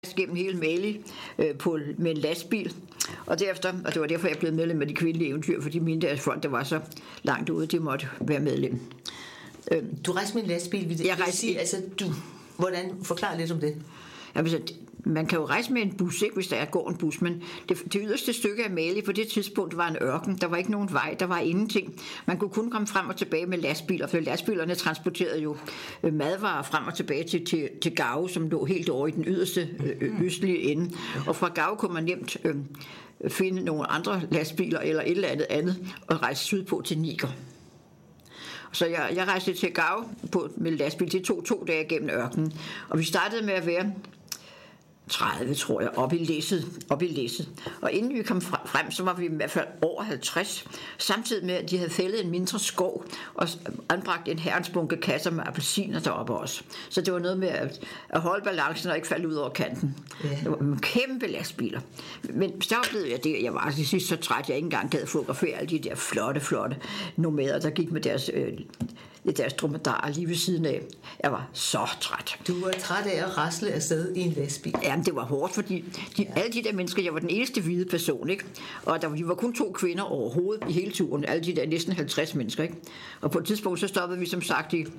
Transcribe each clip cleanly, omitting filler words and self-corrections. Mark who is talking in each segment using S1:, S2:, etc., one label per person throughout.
S1: gennem hele Mali med en lastbil. Og det var derfor, jeg blev medlem af de kvindelige eventyr, fordi mine deres folk, der var så langt ude, de måtte være medlem.
S2: Du rejste med en lastbil? Hvordan? Forklar lidt om det.
S1: Man kan jo rejse med en bus, ikke, hvis der går en bus, men det yderste stykke af Mali på det tidspunkt var en ørken. Der var ikke nogen vej, der var ingenting. Man kunne kun komme frem og tilbage med lastbiler, for lastbilerne transporterede jo madvarer frem og tilbage til Gao, som lå helt over i den yderste østlige ende. Og fra Gao kunne man nemt finde nogle andre lastbiler eller et eller andet og rejse sydpå til Niger. Så jeg rejste til Gao med lastbil. Det tog 2 dage gennem ørkenen, og vi startede med at være 30, tror jeg, op i læsset. Og inden vi kom frem, så var vi i hvert fald over 50, samtidig med, at de havde fældet en mindre skov og anbragt en herrens bunke kasser med appelsiner deroppe også. Så det var noget med at holde balancen og ikke falde ud over kanten. Yeah. Det var kæmpe lastbiler. Men så oplevede jeg det, jeg var til sidst så træt, jeg ikke engang gad fotografere alle de der flotte nomader, der gik med deres dromedarer lige ved siden af. Jeg var så træt.
S2: Du var træt af at rasle afsted i en lastbil?
S1: Jamen, det var hårdt, fordi alle de der mennesker, jeg var den eneste hvide person, ikke? Og vi var kun 2 kvinder overhovedet i hele turen, alle de der næsten 50 mennesker, ikke? Og på et tidspunkt, så stoppede vi som sagt i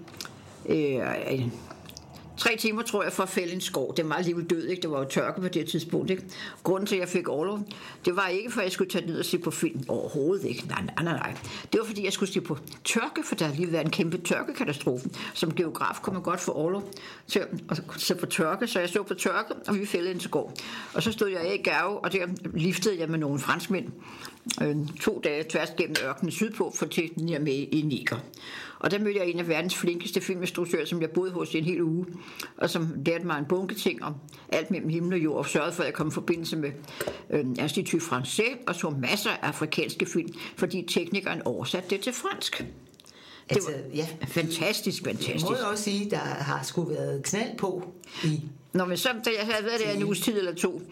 S1: 3 timer, tror jeg, for at fælde en skov. Den var alligevel død, ikke? Det var jo tørke på det tidspunkt, ikke? Grunden til, at jeg fik orlov, det var ikke, for at jeg skulle tage ned og se på film. Overhovedet ikke. Nej. Det var, fordi jeg skulle se på tørke, for der har lige været en kæmpe tørkekatastrofe. Som geograf kunne man godt få orlov til at se på tørke, så jeg så på tørke, og vi fældede en skov. Og så stod jeg i Gao, og der liftede jeg med nogle franskmænd 2 dage tværs gennem ørkenen sydpå for til i Niger. Og der mødte jeg en af verdens flinkeste filminstruktører, som jeg boede hos i en hel uge, og som lærte mig en bunke ting om alt mellem himmel og jord, og sørgede for, at jeg kom i forbindelse med Institut Français, og så masser af afrikanske film, fordi teknikeren oversatte det til fransk. Det var fantastisk.
S2: Jeg må jo også sige, der har sgu været knald på i...
S1: Nå, men så, da jeg havde været der en uges tid eller 2,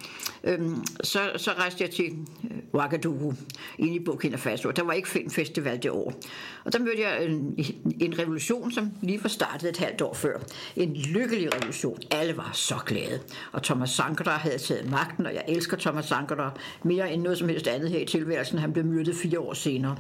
S1: så rejste jeg til Ouagadougou, inde i Burkina Faso. Der var ikke filmfestival det år. Og der mødte jeg en revolution, som lige var startet et halvt år før. En lykkelig revolution. Alle var så glade. Og Thomas Sankara havde taget magten, og jeg elsker Thomas Sankara mere end noget som helst andet her i tilværelsen. Han blev myrdet 4 år senere.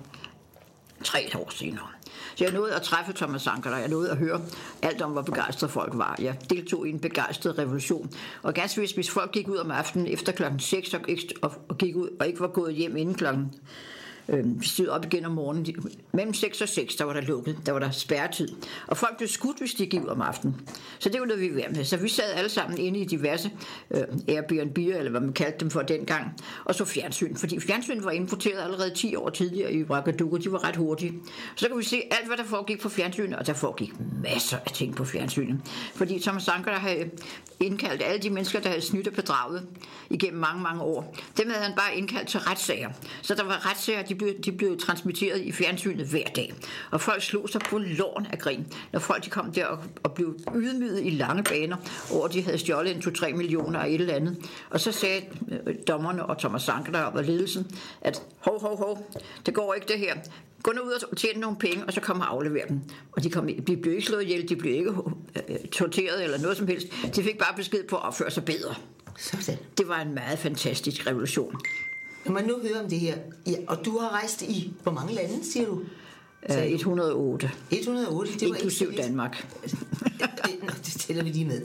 S1: 3 år senere. Så jeg nåede at træffe Thomas Sankara, jeg nåede at høre alt om, hvor begejstrede folk var. Jeg deltog i en begejstret revolution. Og ganske vist, hvis folk gik ud om aftenen efter klokken 6 og gik ud og ikke var gået hjem inden klokken vi stod op igen om morgenen. Mellem 6 og 6, der var der lukket. Der var der spærretid. Og folk blev skudt, hvis de gik ud om aftenen. Så det var noget, vi var med. Så vi sad alle sammen inde i diverse Airbnb'er, eller hvad man kaldte dem for dengang, og så fjernsyn. Fordi fjernsyn var importeret allerede 10 år tidligere i Ouagadougou. De var ret hurtige. Så kan vi se alt, hvad der foregik på fjernsynet, og der foregik masser af ting på fjernsynet. Fordi Thomas Sankara havde indkaldt alle de mennesker, der havde snydt og bedraget igennem mange, mange år. Dem havde han bare indkaldt til retssager. Så der var retssager, de blev transmitteret i fjernsynet hver dag. Og folk slog sig på låren af grin, når folk de kom der og blev ydmyget i lange baner over, at de havde stjålet 2-3 millioner af et eller andet. Og så sagde dommerne og Thomas Sankara og ledelsen, at hov, det går ikke det her. Gå nu ud og tjene nogle penge, og så kom og aflevere dem. Og de blev ikke slået ihjel, de blev ikke torteret eller noget som helst. De fik bare besked på at opføre sig bedre.
S2: Sådan.
S1: Det var en meget fantastisk revolution.
S2: Når man nu hører om det her, ja, og du har rejst i, hvor mange lande, siger du?
S1: 108.
S2: 108, det var
S1: inklusiv Danmark.
S2: Det tæller vi lige med.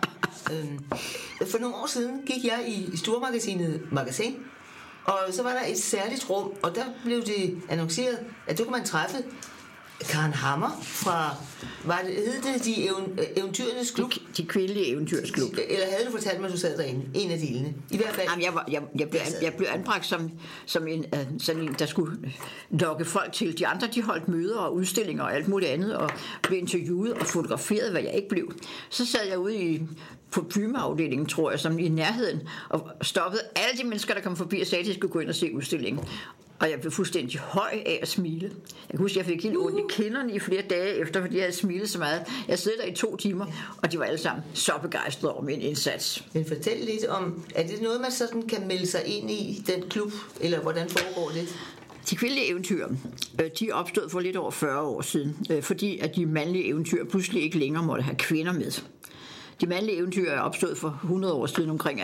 S2: For nogle år siden gik jeg i stormagasinet Magasin, og så var der et særligt rum, og der blev det annonceret, at du kunne man træffe Karen Hammer fra, hed det de eventyrernes klub?
S1: De kvindelige eventyrers klub.
S2: Eller havde du fortalt mig, at du sad derinde? En af delene. I hvert fald.
S1: Jamen, jeg blev anbragt som en, sådan en, der skulle lokke folk til. De andre, de holdt møder og udstillinger og alt muligt andet, og blev interviewet og fotograferet, hvad jeg ikke blev. Så sad jeg ude på Pyme-afdelingen, tror jeg, som i nærheden, og stoppede alle de mennesker, der kom forbi og sagde, at de skulle gå ind og se udstillingen. Og jeg blev fuldstændig høj af at smile. Jeg kan huske, at jeg fik helt ondt i kinderne i flere dage efter, fordi jeg havde smilet så meget. Jeg sad der i 2 timer, og de var alle sammen så begejstrede over min indsats.
S2: Men fortæl lidt om, er det noget, man sådan kan melde sig ind i, den klub, eller hvordan foregår det?
S1: De kvindelige eventyr, de opstod for lidt over 40 år siden, fordi at de mandlige eventyr pludselig ikke længere måtte have kvinder med. de mandlige eventyr er opstået for 100 år siden omkring